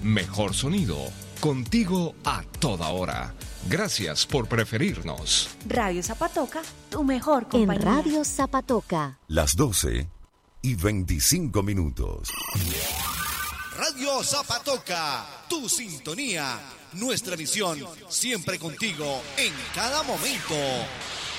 Mejor sonido, contigo a toda hora. Gracias por preferirnos. Radio Zapatoca, tu mejor compañía. En Radio Zapatoca. Las 12:25. Radio Zapatoca, tu sintonía. Nuestra misión, siempre contigo, en cada momento.